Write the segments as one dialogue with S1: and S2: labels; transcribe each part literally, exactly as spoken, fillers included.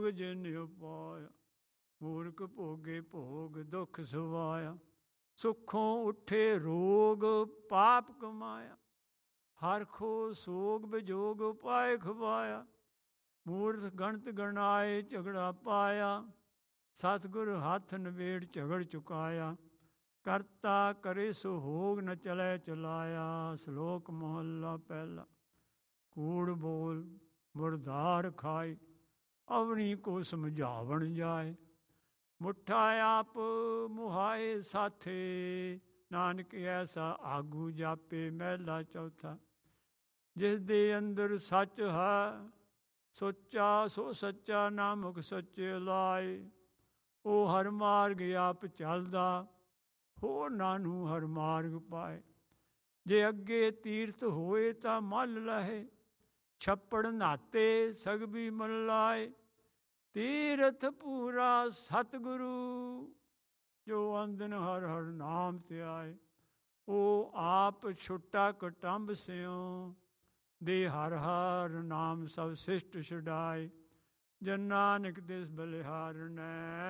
S1: ਜਿਨ ਉਪਾਇਆ ਮੂਰਖ ਭੋਗੇ ਭੋਗ ਦੁਖ ਸਵਾਇਆ। ਸੁਖੋਂ ਉੱਠੇ ਰੋਗ ਪਾਪ ਕਮਾਇਆ। ਹਰਖੋ ਸੋਗ ਬਿਜੋਗ ਉਪਾਏ ਖਵਾਇਆ। ਮੂਰਖ ਗਣਤ ਗਣਾਏ ਝਗੜਾ ਪਾਇਆ। ਸਤਿਗੁਰ ਹੱਥ ਨਵੇੜ ਝਗੜ ਚੁਕਾਇਆ। ਕਰਤਾ ਕਰੇ ਸੋ ਹੋਗ ਨ ਚਲੇ ਚਲਾਇਆ। ਸ਼ਲੋਕ ਮਹੱਲਾ ਪਹਿਲਾ। ਕੂੜ ਬੋਲ ਮੁਰਦਾਰ ਖਾਏ ਅਵਣੀ ਕੋ ਸਮਝਾਵਣ ਜਾਏ। ਮੁੱਠਾ ਆਪ ਮੁਹਾਏ ਸਾਥੇ ਨਾਨਕ ਐਸਾ ਆਗੂ ਜਾਪੇ। ਮਹਿਲਾ ਚੌਥਾ। ਜਿਸ ਦੇ ਅੰਦਰ ਸੱਚ ਹੈ ਸੋਚਾ ਸੋ ਸੱਚਾ ਨਾਮਕ ਸੱਚੇ ਲਾਏ। ਉਹ ਹਰ ਮਾਰਗ ਆਪ ਚੱਲਦਾ ਹੋਰਨਾਂ ਨੂੰ ਹਰ ਮਾਰਗ ਪਾਏ। ਜੇ ਅੱਗੇ ਤੀਰਥ ਹੋਏ ਤਾਂ ਮੱਲ ਲਹੇ। ਛੱਪੜ ਨਾਤੇ ਸਗਬੀ ਮੱਲਾਏ। ਤੀਰਥ ਪੂਰਾ ਸਤਿਗੁਰੂ ਜੋ ਅੰਦਨ ਹਰ ਹਰ ਨਾਮ ਧਿਆਏ। ਉਹ ਆਪ ਛੁੱਟਾ ਕਟੰਬ ਸਿਉ ਦੇ ਹਰ ਹਰ ਨਾਮ ਸਭ ਸਿਸ਼ਟ ਛੁਡਾਏ। ਜਨ ਨਾਨਕ ਦਿਸ ਬਲਿਹਾਰਨੈ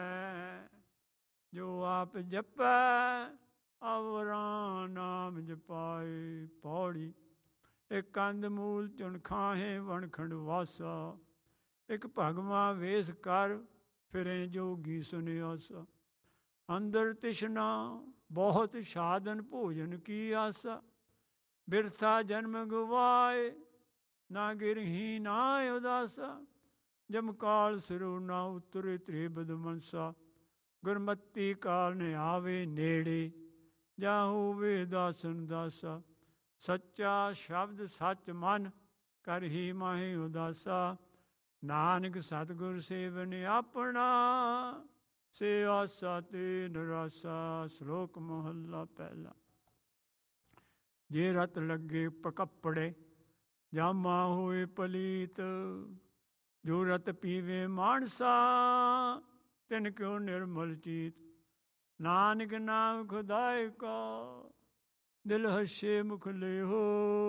S1: ਜੋ ਆਪ ਜਪੈ ਅਵਰਾਂ ਨਾਮ ਜਪਾਏ। ਪੌੜੀ। ਇੱਕ ਕੰਦ ਮੂਲ ਚੁਣ ਖਾਹੇ ਵਣਖੰਡ ਵਾਸਾ। ਇੱਕ ਭਗਵਾਂ ਵੇਸ ਕਰ ਫਿਰੇ ਜੋਗੀ ਸੁਨਿਆਸਾ। ਅੰਦਰ ਤਿਸ਼ਨਾ ਬਹੁਤ ਸਾਧਨ ਭੋਜਨ ਕੀ ਆਸਾ। ਬਿਰਥਾ ਜਨਮ ਗਵਾਏ ਨਾ ਗਿਰਹੀ ਨਾ ਉਦਾਸਾ। ਜਮਕਾਲ ਸਿਰੋਂ ਨਾ ਉਤਰੇ ਤ੍ਰਿਬਦ ਮਨਸਾ। ਗੁਰਮਤੀ ਕਾਲ ਨੇ ਆਵੇ ਨੇੜੇ ਜਾਂ ਹੋਵੇ ਦਾਸਨ ਦਾਸਾ। ਸੱਚਾ ਸ਼ਬਦ ਸੱਚ ਮਨ ਕਰ ਹੀ ਮਾਹੀ ਉਦਾਸਾ। ਨਾਨਕ ਸਤਿਗੁਰ ਸੇਵਨ ਆਪਣਾ ਸੇ ਆਸਾ ਤੇ ਨਿਰਾਸਾ। ਸ਼ਲੋਕ ਮਹੱਲਾ ਪਹਿਲਾ। ਜੇ ਰਤ ਲੱਗੇ ਪਕੱਪੜੇ ਜਾਮਾ ਹੋਏ ਪਲੀਤ। ਜੋ ਰਤ ਪੀਵੇ ਮਾਨਸਾ ਤਿਨ ਕਿਉ ਨਿਰਮਲ ਚੀਤ। ਨਾਨਕ ਨਾਮ ਖੁਦਾਏ ਕਾ ਦਿਲ ਹੱਸੇ ਮੁਖ ਲਿਹੋ।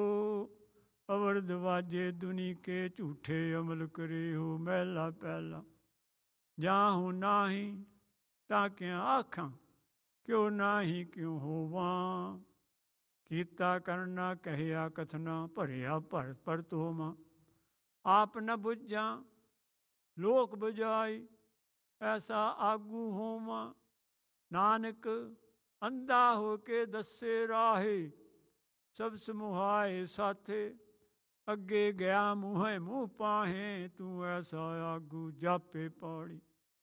S1: ਅਵਰ ਦਵਾਜੇ ਦੁਨੀ ਕੇ ਝੂਠੇ ਅਮਲ ਕਰੇ ਹੋ। ਮਹਿਲਾ ਪਹਿਲਾ। ਜਾਹੂ ਨਾਹੀ ਤਾਂ ਕਿਆ ਆਖਾਂ ਕਿਉ ਨਾਹੀ ਕਿਉ ਹੋਵਾਂ। ਕੀਤਾ ਕਰਨਾ ਕਹਿਆ ਕਥਨਾ ਭਰਿਆ ਭਰਤ ਭਰਤ ਹੋਵਾਂ। ਆਪ ਨ ਬੁੱਝਾਂ ਲੋਕ ਬੁਝਾਈ ਐਸਾ ਆਗੂ ਹੋਵਾਂ। ਨਾਨਕ ਅੰਧਾ ਹੋ ਕੇ ਦੱਸੇ ਰਾਹੇ ਸਭ ਸਮੁਹਾਏ ਸਾਥੇ। ਅੱਗੇ ਗਿਆ ਮੂੰਹੇ ਮੂੰਹ ਪਾਹੇ ਤੂੰ ਐਸਾ ਆਗੂ ਜਾਪੇ। ਪੌੜੀ।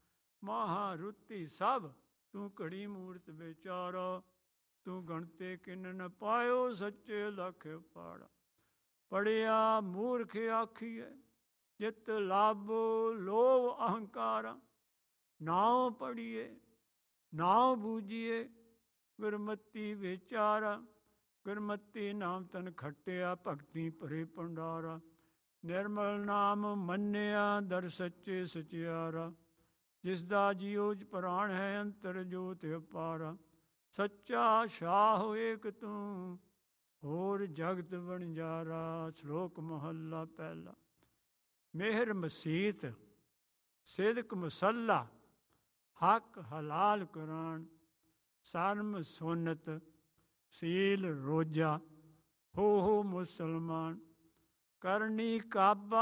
S1: ਮਹਾਰੁਤੀ ਸਭ ਤੂੰ ਘੜੀ ਮੂਰਤ ਵਿਚਾਰਾ। ਤੂੰ ਗਣਤੇ ਕਿਨ ਨ ਪਾਇਓ ਸੱਚੇ ਲਖ ਪਾੜਾ। ਪੜਿਆ ਮੂਰਖ ਆਖੀਐ ਜਿਤ ਲਾਭੋ ਲੋਭ ਅਹੰਕਾਰਾ। ਨਾਉ ਪੜੀਏ ਨਾਉ ਬੂਝੀਏ ਗੁਰਮਤੀ ਵਿਚਾਰਾ। ਗੁਰਮਤੀ ਨਾਮ ਤਨ ਖੱਟਿਆ ਭਗਤੀ ਭਰੇ ਭੰਡਾਰਾ। ਨਿਰਮਲ ਨਾਮ ਮੰਨਿਆ ਦਰ ਸੱਚੇ ਸਚਿਆਰਾ। ਜਿਸ ਦਾ ਜੀਉ ਪ੍ਰਾਣ ਹੈ ਅੰਤਰ ਜੋਤ ਅਪਾਰਾ। ਸੱਚਾ ਸ਼ਾਹ ਏਕ ਤੂੰ ਹੋਰ ਜਗਤ ਵਣਜਾਰਾ। ਸ਼ਲੋਕ ਮਹੱਲਾ ਪਹਿਲਾ। ਮਿਹਰ ਮਸੀਤ ਸਿਦਕ ਮਸੱਲਾ ਹੱਕ ਹਲਾਲ ਕੁਰਾਨ। ਸਰਮ ਸੁਨਤ ਸੀਲ ਰੋਜਾ ਹੋ ਹੋ ਮੁਸਲਮਾਨ। ਕਰਨੀ ਕਾਬਾ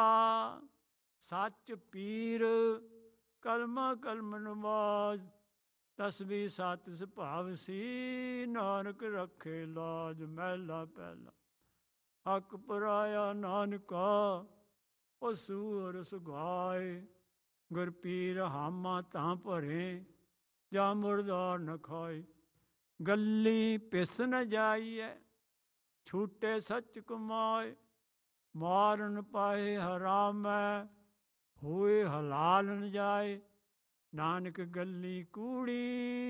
S1: ਸੱਚ ਪੀਰ ਕਲਮਾ ਕਲਮ ਨਵਾਜ਼। ਤਸਬੀ ਸਤ ਸੁਭਾਵ ਸੀ ਨਾਨਕ ਰੱਖੇ ਲਾਜ। ਮਹਿਲਾ ਪਹਿਲਾ। ਹੱਕ ਪਰਾਇਆ ਨਾਨਕਾ ਉਹ ਸੂਰ ਸੁਗਾਏ। ਗੁਰ ਪੀਰ ਹਾਮਾ ਤਾਂ ਭਰੇ ਜਾਂ ਮੁਰਦਾਰ ਨ ਖਾਏ। ਗੱਲੀ ਪਿਸ ਨ ਜਾਈਐ ਛੂਟੇ ਸੱਚ ਕਮਾਏ। ਮਾਰਨ ਪਾਏ ਹਰਾਮੈ ਹੋਏ ਹਲਾਲ ਨ ਜਾਏ। ਨਾਨਕ ਗੱਲੀ ਕੂੜੀ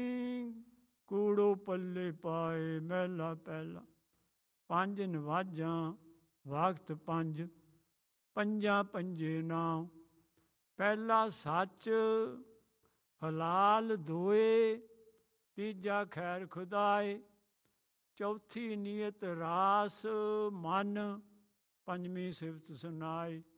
S1: ਕੂੜੋ ਪੱਲੇ ਪਾਏ। ਮਹਿਲਾ ਪਹਿਲਾ। ਪੰਜ ਨਵਾਜਾਂ ਵਕਤ ਪੰਜ ਪੰਜਾਂ ਪੰਜੇ ਨਾਮ। ਪਹਿਲਾ ਸੱਚ ਹਲਾਲ ਦੋਏ। ਤੀਜਾ ਖੈਰ ਖੁਦਾਏ। ਚੌਥੀ ਨੀਅਤ ਰਾਸ ਮਨ। ਪੰਜਵੀਂ ਸਿਫਤ ਸੁਨਾਏ।